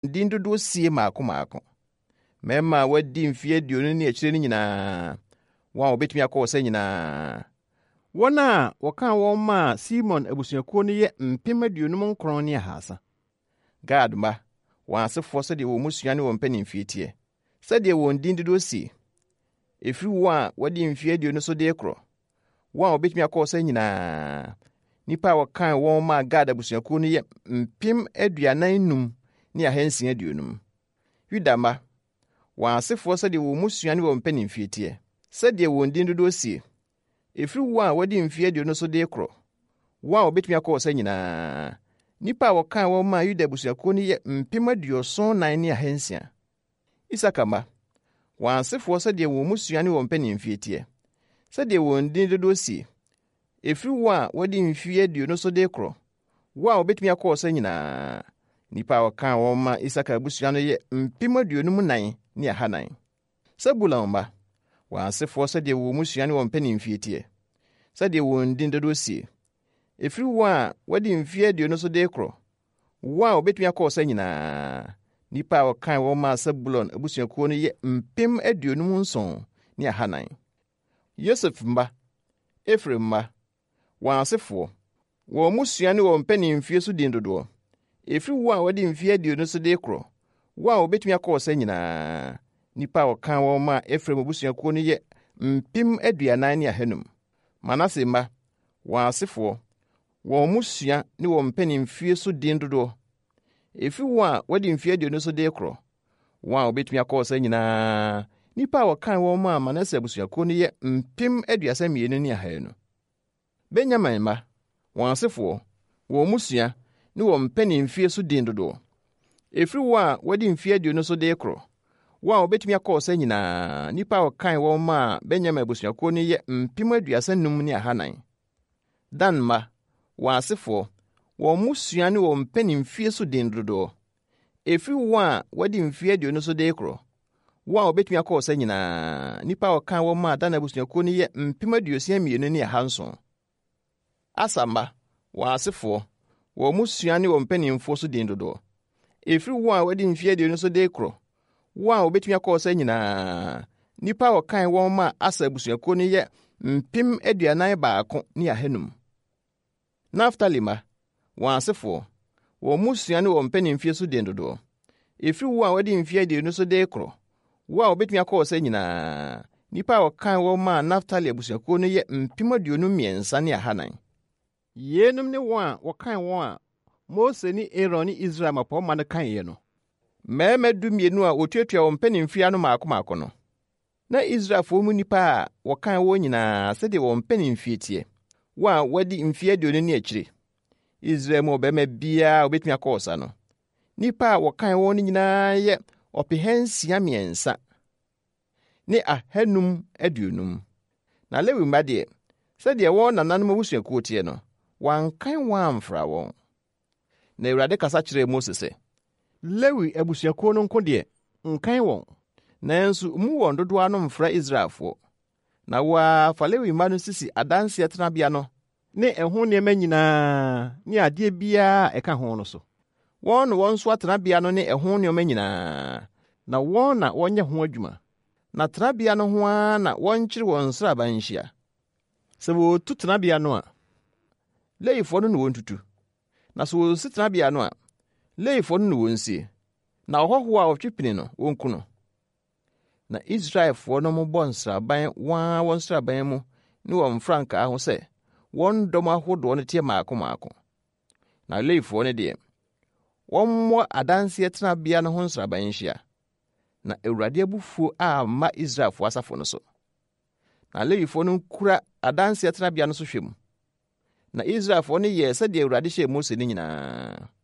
din dodo sie maako. Mema wadi mfie aduonu ne akyire ne nyinaa. Wɔn a obetumi akɔ ɔsɛ nyinaa. Wɔn a wɔka wɔn ma Simon abusuakuo no yɛ 59,000. Gad ma, wɔn asefoɔ sɛdeɛ wɔn musua ne wɔn mpanimfie teɛ. Sɛdeɛ wɔn din dodo sie. Efiri wɔn a wɔde mfie aduonu so de korɔ. Wɔn a obetumi akɔ ɔsɛ nyinaa. Nipa a wɔkan wɔn ma Gad abusuakuo no yɛ 45,650. Yuda ma, wɔn asefoɔ sɛdeɛ wɔn musua ne wɔn mpanimfie teɛ. Sɛdeɛ wɔn din dodo sie. Efiri wɔn a wɔde mfie aduonu so de korɔ. Wɔn a obetumi akɔ ɔsɛ nyinaa. Nipa a wɔkan wɔn ma Yuda abusuakuo no yɛ 74,600. Isaka ma, wɔn asefoɔ sɛdeɛ wɔn musua ne wɔn mpanimfie teɛ. Sɛdeɛ wɔn din dodo sie. Efiri wɔn a wɔde mfie aduonu so de korɔ. Wɔn a obetumi akɔ ɔsɛ nyinaa. Nipa a wɔkan wɔn ma Isaka abusua no yɛ 54,400. Sebulon ma, wɔn asefoɔ sɛdeɛ wɔn musua ne wɔn mpanimfie teɛ. Sɛdeɛ wɔn din dodo sie. Efiri wɔn a wɔde mfie aduonu so de korɔ. Wɔn a obetumi akɔ ɔsɛ nyinaa. Nipa a wɔkan wɔn ma Sebulon abusuakuo no yɛ 57,400. Yosef mma, Efraim mma, wɔn asefoɔ, wɔn musua ne wɔn mpanimfie so din dodoɔ. Efiri wɔn a wɔde mfie aduonu so de korɔ. Wɔn a obetumi akɔ ɔsɛ nyinaa. Nipa a wɔkan wɔn ma Efraim abusuakuo no yɛ 40,500. Manase mma, wɔn asefoɔ, wɔn musua ne wɔn mpanimfie so din dodoɔ. Efiri wɔn a wɔde mfie aduonu so de korɔ. Wɔn a obetumi akɔ ɔsɛ nyinaa. Nipa a wɔkan wɔn ma Manase abusuakuo no yɛ 32,200. Benyamin mma, wɔn asefoɔ, wɔn musua ne wɔn mpanimfie so din dodoɔ. Efiri wɔn a wɔde mfie aduonu so de korɔ. Wɔn a obetumi akɔ ɔsɛ nyinaa. Nipa a wɔkan wɔn ma Benyamin abusuakuo no yɛ 35,400. Dan mma, wɔn asefoɔ, wɔn musua ne wɔn mpanimfie so din dodoɔ. Efiri wɔn a wɔde mfie aduonu so de korɔ. Wɔn a obetumi akɔ ɔsɛ nyinaa. Nipa a wɔkan wɔn ma Dan abusuakuo no yɛ 62,700. Asa mma, wɔn asefoɔ, wɔn musua ne wɔn mpanimfo so din dodoɔ. Efiri wɔn a wɔde mfie aduonu so de korɔ. Wɔn a obetumi akɔ ɔsɛ nyinaa. Nipa a wɔkan wɔn ma Asa abusuakuo no yɛ 41,500. Naftali mma, wɔn asefoɔ, wɔn musua ne wɔn mpanimfie so din dodoɔ. Efiri wɔn a wɔde mfie aduonu so de korɔ. Wɔn a obetumi akɔ ɔsɛ nyinaa. Nipa a wɔkan wɔn ma Naftali abusuakuo no yɛ 53,400. Yenum ne wɔn a wɔkan wɔn a Mose ne Aaron ne Israel mapɔmma no kaeɛ no. Mmarima 12 a wotuatua wɔn mpanimfie ano maako no. Na Israelfoɔ mu nipa a wɔkan wɔn nyinaa sɛdeɛ wɔn mpanimfie teɛ. Wɔn a wɔadi mfie aduonu ne akyire. Israel mu ɔbarima biara obetumi akɔ ɔsa no. Nipa a wɔkan wɔn no nyinaa yɛ 603 ne 550. Na Lewi mma deɛ, sɛdeɛ wɔn nananom abusuakuo teɛ no, wɔankan wɔn amfra wɔn. Na Awurade kasa kyerɛɛ Mose sɛ, Lewi abusuakuo no nko deɛ, nkan wɔn. Nanso mu wɔn dodoɔ ano mfra Israelfoɔ. Na wɔafa Lewi mma no sisi adanseɛ tenabea no ne ɛho nneɛma nyinaa ne adeɛ biara a ɛka ho no so. Wɔn no wɔn nso atenabea no ne ɛho nneɛma nyinaa. Na wɔn na wɔnyɛ ho adwuma. Na tenabea no ho ara na wɔnkyere wɔn nsraban nhyia. Sɛ wɔtu tenabea no a, Lewifoɔ no na wɔntutu. Na sɛ wɔsi tenabea no a, Lewifoɔ no na wɔnsie. Na ɔhɔho a ɔtwe pini no wɔnku no. Na Israelfoɔ no bɔ nsraban wɔn nsraban mu ne wɔn frankaa ho sɛ wɔn dɔm ahodoɔ no teɛ maako. Na Lewifoɔ no deɛ, wɔmmɔ adanseɛ tenabea no ho nsraban nhyia. Na Awurade abufuo amma Israelfoɔ asafo no so. Na Lewifoɔ no kura adanseɛ tenabea no so hwɛ mu. Na Israelfoɔ no yɛ sɛdeɛ Awurade hyɛɛ Mose no nyinaa.